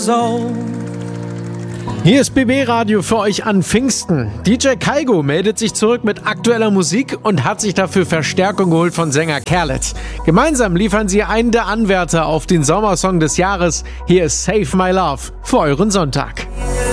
Hier ist BB Radio für euch an Pfingsten. DJ Kaigo meldet sich zurück mit aktueller Musik und hat sich dafür Verstärkung geholt von Sänger Khaled. Gemeinsam liefern sie einen der Anwärter auf den Sommersong des Jahres. Hier ist Save My Love für euren Sonntag.